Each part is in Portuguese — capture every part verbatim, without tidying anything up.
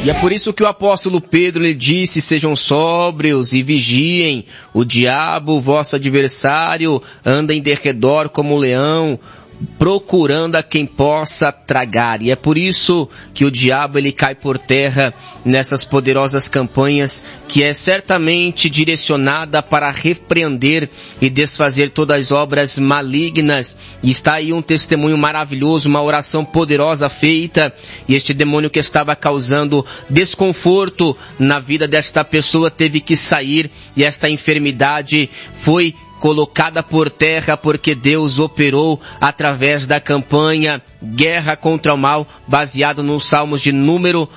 E é por isso que o apóstolo Pedro lhe disse: sejam sóbrios e vigiem. O diabo, vosso adversário, anda em derredor como um leão, procurando a quem possa tragar. E é por isso que o diabo ele cai por terra nessas poderosas campanhas, que é certamente direcionada para repreender e desfazer todas as obras malignas. E está aí um testemunho maravilhoso, uma oração poderosa feita, e este demônio que estava causando desconforto na vida desta pessoa teve que sair, e esta enfermidade foi colocada por terra, porque Deus operou através da campanha Guerra contra o Mal, baseado nos Salmos de número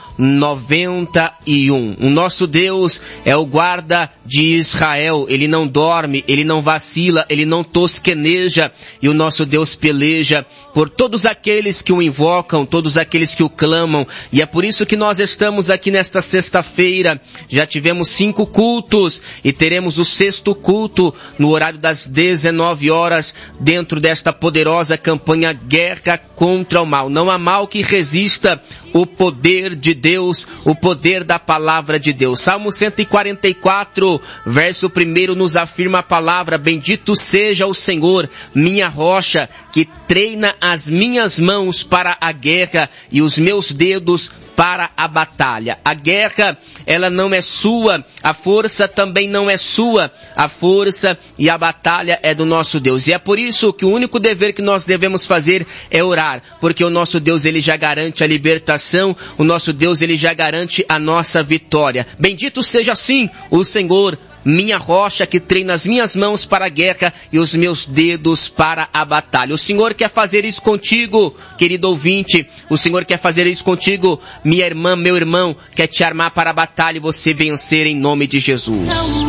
noventa e um. O nosso Deus é o guarda de Israel. Ele não dorme, ele não vacila, ele não tosqueneja. E o nosso Deus peleja por todos aqueles que o invocam, todos aqueles que o clamam. E é por isso que nós estamos aqui nesta sexta-feira. Já tivemos cinco cultos e teremos o sexto culto no horário das dezenove horas, dentro desta poderosa campanha Guerra contra Contra o mal. Não há mal que resista o poder de Deus, o poder da palavra de Deus. Salmo cento e quarenta e quatro, verso primeiro, nos afirma a palavra: bendito seja o Senhor, minha rocha, que treina as minhas mãos para a guerra e os meus dedos para a batalha. A guerra, ela não é sua, a força também não é sua, a força e a batalha é do nosso Deus. E é por isso que o único dever que nós devemos fazer é orar, porque o nosso Deus, ele já garante a libertação, o nosso Deus, ele já garante a nossa vitória. Bendito seja sim o Senhor, minha rocha, que treina as minhas mãos para a guerra e os meus dedos para a batalha. O Senhor quer fazer isso contigo, querido ouvinte. O Senhor quer fazer isso contigo, minha irmã, meu irmão. Quer te armar para a batalha e você vencer em nome de Jesus.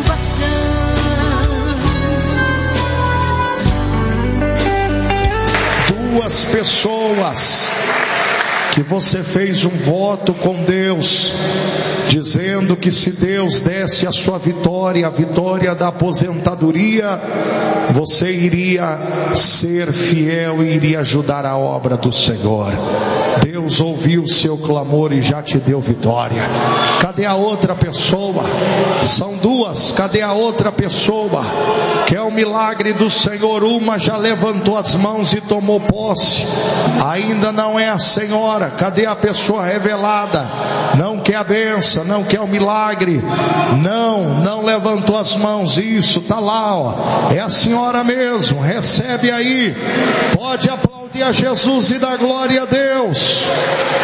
Duas pessoas que você fez um voto com Deus, dizendo que se Deus desse a sua vitória, a vitória da aposentadoria, você iria ser fiel e iria ajudar a obra do Senhor. Deus ouviu o seu clamor e já te deu vitória. Cadê a outra pessoa? São duas. Cadê a outra pessoa? Quer o milagre do Senhor? Uma já levantou as mãos e tomou posse. Ainda não é a senhora. Cadê a pessoa revelada? Não quer a bênção, não quer o milagre. Não, não levantou as mãos. Isso, tá lá, ó. É a senhora mesmo. Recebe aí. Pode aplaudir a Jesus e dar glória a Deus.